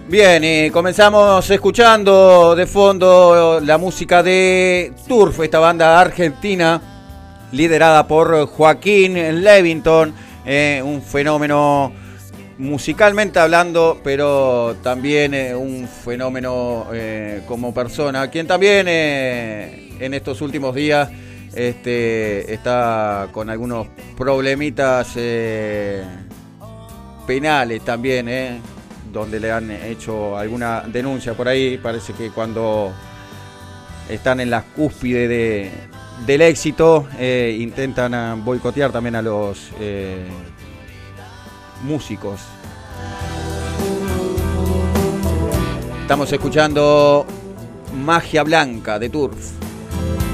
Bien, y comenzamos escuchando de fondo la música de Turf, esta banda argentina liderada por Joaquín Levington, un fenómeno musicalmente hablando, pero también un fenómeno como persona, quien también en estos últimos días está con algunos problemitas penales también, donde le han hecho alguna denuncia por ahí. Parece que cuando están en la cúspide del éxito, intentan boicotear también a los músicos. Estamos escuchando Magia Blanca de Turf.